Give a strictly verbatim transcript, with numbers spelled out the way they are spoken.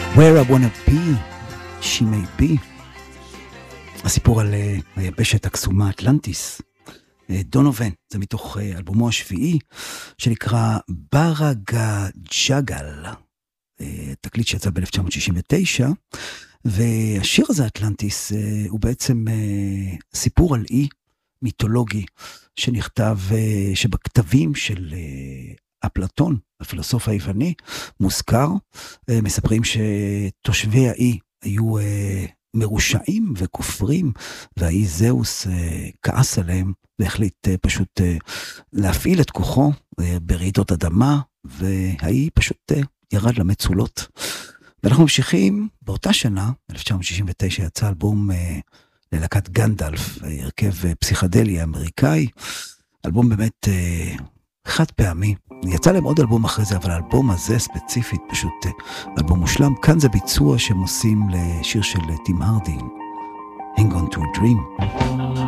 Where I wanna be, she may be. הסיפור על uh, היבשת הקסומה אטלנטיס. Uh, דונובן, זה מתוך uh, אלבומו השביעי, שנקרא ברגה ג'אגל. Uh, תקליט שיצא ב-אלף תשע מאות שישים ותשע, והשיר הזה, אטלנטיס, uh, הוא בעצם uh, סיפור על אי מיתולוגי, שנכתב, uh, שבכתבים של uh, אפלטון, הפילוסוף היווני, מוזכר, uh, מספרים שתושבי האי היו uh, מרושעים וכופרים, והאי זהוס uh, כעס עליהם, והחליט uh, פשוט uh, להפעיל את כוחו uh, ברעידות אדמה, והאי פשוט uh, ירד למצולות. ואנחנו ממשיכים, באותה שנה, אלף תשע מאות שישים ותשע, יצא אלבום uh, ללהקת גנדלף, הרכב uh, פסיכדלי אמריקאי, אלבום באמת uh, חד פעמי. יצא להם עוד אלבום אחרי זה, אבל האלבום הזה ספציפית, פשוט uh, אלבום מושלם. כאן זה ביצוע שהם עושים לשיר של טים הרדי, Hang on to a Dream.